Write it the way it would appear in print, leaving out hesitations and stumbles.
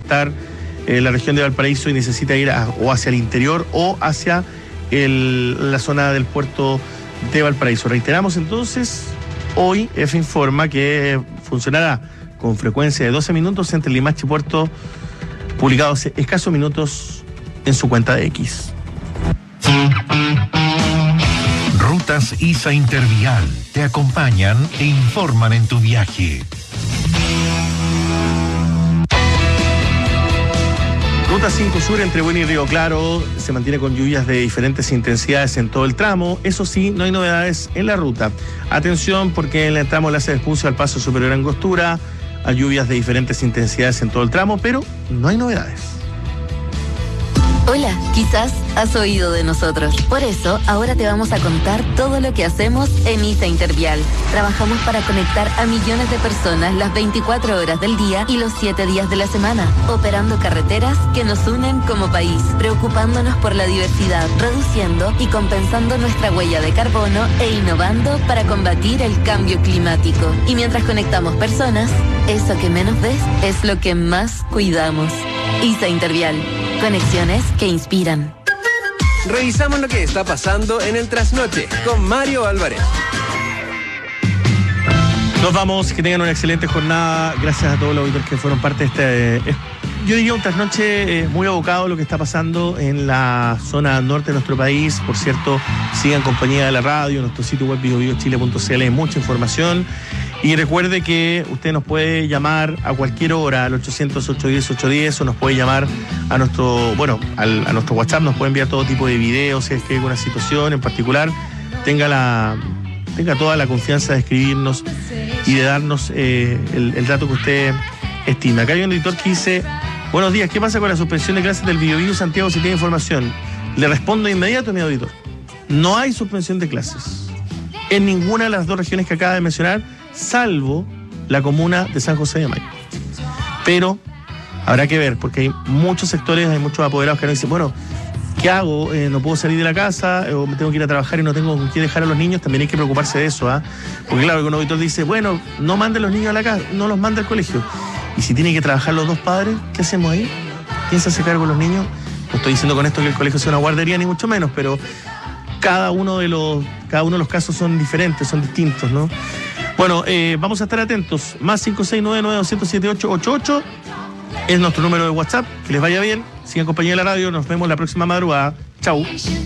estar en la región de Valparaíso y necesita ir o hacia el interior o hacia la zona del puerto de Valparaíso. Reiteramos entonces, hoy EFE informa que funcionará con frecuencia de 12 minutos entre Limache y Puerto, publicado hace escasos minutos en su cuenta de X. Rutas ISA Intervial te acompañan e informan en tu viaje. Ruta 5 Sur entre Bueni y Río Claro se mantiene con lluvias de diferentes intensidades en todo el tramo. Eso sí, no hay novedades en la ruta. Atención, porque en el tramo Laza de Espucio al Paso Superior Angostura hay lluvias de diferentes intensidades en todo el tramo, pero no hay novedades. Hola, quizás has oído de nosotros. Por eso, ahora te vamos a contar todo lo que hacemos en ISA Intervial. Trabajamos para conectar a millones de personas las 24 horas del día y los 7 días de la semana, operando carreteras que nos unen como país, preocupándonos por la diversidad, reduciendo y compensando nuestra huella de carbono e innovando para combatir el cambio climático. Y mientras conectamos personas, eso que menos ves es lo que más cuidamos. ISA Intervial. Conexiones que inspiran. Revisamos lo que está pasando en el trasnoche con Mario Álvarez. Nos vamos, que tengan una excelente jornada. Gracias a todos los auditores que fueron parte de este, yo diría un trasnoche muy abocado a lo que está pasando en la zona norte de nuestro país. Por cierto, sigan compañía de la radio, nuestro sitio web biobiochile.cl, hay mucha información. Y recuerde que usted nos puede llamar a cualquier hora al 800-810-810 o nos puede llamar a nuestro, a nuestro WhatsApp, nos puede enviar todo tipo de videos, si es que hay alguna situación en particular, tenga toda la confianza de escribirnos y de darnos el dato que usted estima. Acá hay un editor que dice: buenos días, ¿qué pasa con la suspensión de clases del Biobío Santiago si tiene información? Le respondo de inmediato, mi auditor. No hay suspensión de clases en ninguna de las dos regiones que acaba de mencionar, salvo la comuna de San José de Mayo. Pero habrá que ver, porque hay muchos sectores, hay muchos apoderados que nos dicen, bueno, ¿qué hago? No puedo salir de la casa, o me tengo que ir a trabajar y no tengo con quién dejar a los niños. También hay que preocuparse de eso, ¿ah? Porque claro, que un auditor dice, bueno, no mande a los niños a la casa, no los mande al colegio. Y si tienen que trabajar los dos padres, ¿qué hacemos ahí? ¿Quién se hace cargo de los niños? No estoy diciendo con esto que el colegio sea una guardería, ni mucho menos, pero cada uno de los casos son diferentes, son distintos, ¿no? Bueno, vamos a estar atentos. Más 569-9207-888 es nuestro número de WhatsApp. Que les vaya bien. Sigan compañía de la radio. Nos vemos la próxima madrugada. Chau.